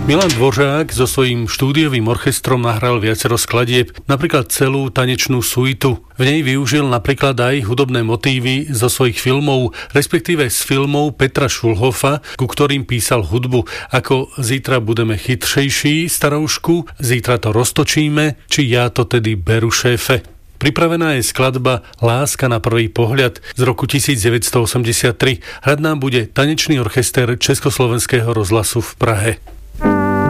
Milan Dvořák so svojím štúdiovým orchestrom nahral viacero skladieb, napríklad celú tanečnú suitu. V nej využil napríklad aj hudobné motívy zo svojich filmov, respektíve z filmov Petra Šulhofa, ku ktorým písal hudbu, ako Zítra budeme chytřejší, Staroušku, Zítra to roztočíme, či Ja to tedy beru, šéfe. Pripravená je skladba Láska na prvý pohľad z roku 1983. Hrať nám bude tanečný orchester Československého rozhlasu v Prahe.